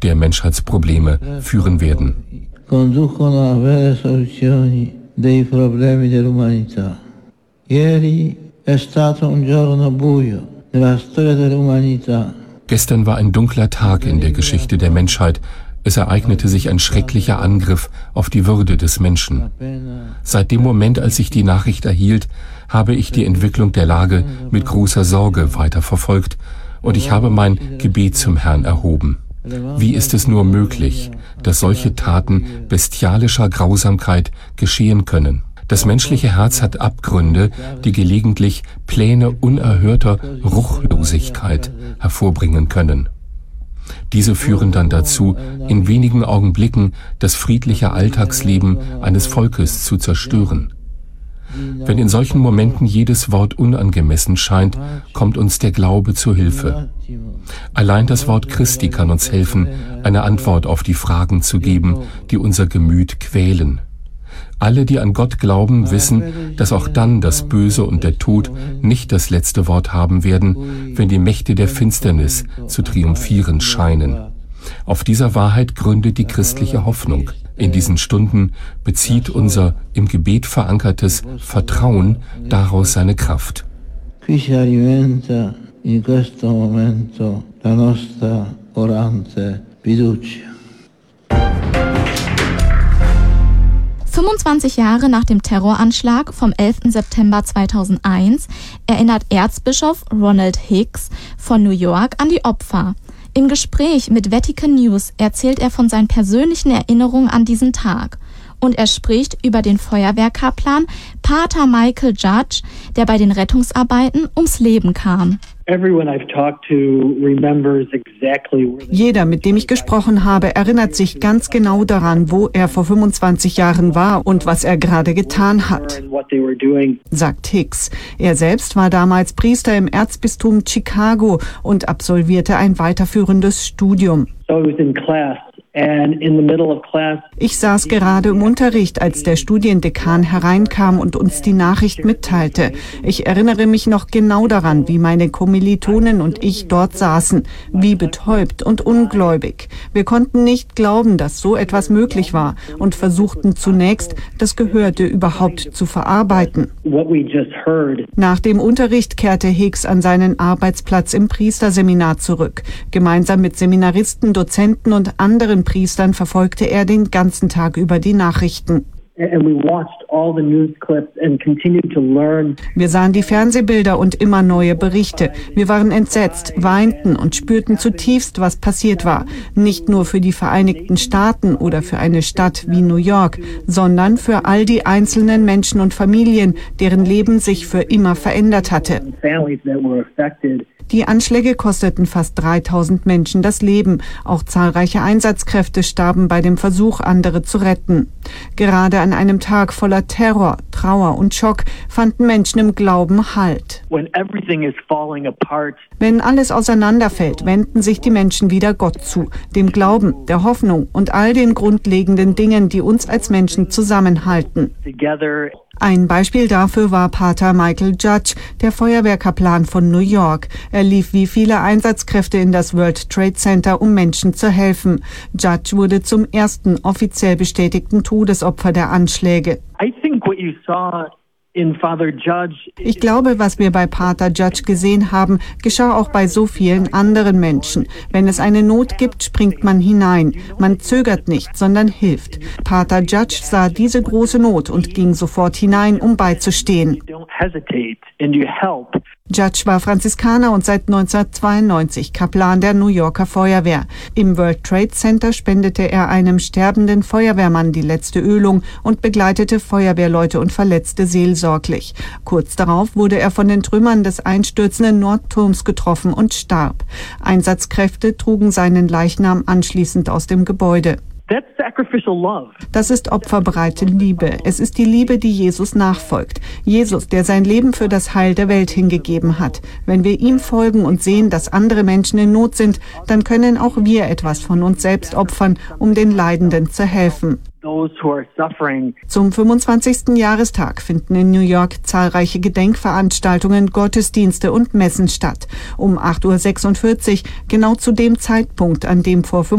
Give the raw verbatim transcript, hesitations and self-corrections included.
der Menschheitsprobleme führen werden. Conducono a vere soluzioni dei problemi dell'umanità. Ieri è stato un giorno buio nella storia dell'umanità. Gestern war ein dunkler Tag in der Geschichte der Menschheit. Es ereignete sich ein schrecklicher Angriff auf die Würde des Menschen. Seit dem Moment, als ich die Nachricht erhielt, habe ich die Entwicklung der Lage mit großer Sorge weiter verfolgt und ich habe mein Gebet zum Herrn erhoben. Wie ist es nur möglich, dass solche Taten bestialischer Grausamkeit geschehen können? Das menschliche Herz hat Abgründe, die gelegentlich Pläne unerhörter Ruchlosigkeit hervorbringen können. Diese führen dann dazu, in wenigen Augenblicken das friedliche Alltagsleben eines Volkes zu zerstören. Wenn in solchen Momenten jedes Wort unangemessen scheint, kommt uns der Glaube zu Hilfe. Allein das Wort Christi kann uns helfen, eine Antwort auf die Fragen zu geben, die unser Gemüt quälen. Alle, die an Gott glauben, wissen, dass auch dann das Böse und der Tod nicht das letzte Wort haben werden, wenn die Mächte der Finsternis zu triumphieren scheinen. Auf dieser Wahrheit gründet die christliche Hoffnung. In diesen Stunden bezieht unser im Gebet verankertes Vertrauen daraus seine Kraft. Qui si alimenta in questo momento la nostra orante fiducia. fünfundzwanzig Jahre nach dem Terroranschlag vom elften September zweitausendeins erinnert Erzbischof Ronald Hicks von New York an die Opfer. Im Gespräch mit Vatican News erzählt er von seinen persönlichen Erinnerungen an diesen Tag. Und er spricht über den Feuerwehrkaplan Pater Michael Judge, der bei den Rettungsarbeiten ums Leben kam. Jeder, mit dem ich gesprochen habe, erinnert sich ganz genau daran, wo er vor fünfundzwanzig Jahren war und was er gerade getan hat, sagt Hicks. Er selbst war damals Priester im Erzbistum Chicago und absolvierte ein weiterführendes Studium. Ich saß gerade im Unterricht, als der Studiendekan hereinkam und uns die Nachricht mitteilte. Ich erinnere mich noch genau daran, wie meine Kommilitonen und ich dort saßen, wie betäubt und ungläubig. Wir konnten nicht glauben, dass so etwas möglich war und versuchten zunächst, das Gehörte überhaupt zu verarbeiten. Nach dem Unterricht kehrte Hicks an seinen Arbeitsplatz im Priesterseminar zurück. Gemeinsam mit Seminaristen, Dozenten und anderen Priestern verfolgte er den ganzen Tag über die Nachrichten. Wir sahen die Fernsehbilder und immer neue Berichte. Wir waren entsetzt, weinten und spürten zutiefst, was passiert war. Nicht nur für die Vereinigten Staaten oder für eine Stadt wie New York, sondern für all die einzelnen Menschen und Familien, deren Leben sich für immer verändert hatte. Die Anschläge kosteten fast dreitausend Menschen das Leben. Auch zahlreiche Einsatzkräfte starben bei dem Versuch, andere zu retten. Gerade an einem Tag voller Terror, Trauer und Schock fanden Menschen im Glauben Halt. Wenn alles auseinanderfällt, wenden sich die Menschen wieder Gott zu, dem Glauben, der Hoffnung und all den grundlegenden Dingen, die uns als Menschen zusammenhalten. Ein Beispiel dafür war Pater Michael Judge, der Feuerwehrkaplan von New York. Er lief wie viele Einsatzkräfte in das World Trade Center, um Menschen zu helfen. Judge wurde zum ersten offiziell bestätigten Todesopfer der Anschläge. Ich glaube, was wir bei Pater Judge gesehen haben, geschah auch bei so vielen anderen Menschen. Wenn es eine Not gibt, springt man hinein. Man zögert nicht, sondern hilft. Pater Judge sah diese große Not und ging sofort hinein, um beizustehen. Judge war Franziskaner und seit neunzehnhundertzweiundneunzig Kaplan der New Yorker Feuerwehr. Im World Trade Center spendete er einem sterbenden Feuerwehrmann die letzte Ölung und begleitete Feuerwehrleute und Verletzte seelsorglich. Kurz darauf wurde er von den Trümmern des einstürzenden Nordturms getroffen und starb. Einsatzkräfte trugen seinen Leichnam anschließend aus dem Gebäude. Das ist opferbereite Liebe. Es ist die Liebe, die Jesus nachfolgt. Jesus, der sein Leben für das Heil der Welt hingegeben hat. Wenn wir ihm folgen und sehen, dass andere Menschen in Not sind, dann können auch wir etwas von uns selbst opfern, um den Leidenden zu helfen. Zum fünfundzwanzigsten Jahrestag finden in New York zahlreiche Gedenkveranstaltungen, Gottesdienste und Messen statt. Um acht Uhr sechsundvierzig, genau zu dem Zeitpunkt, an dem vor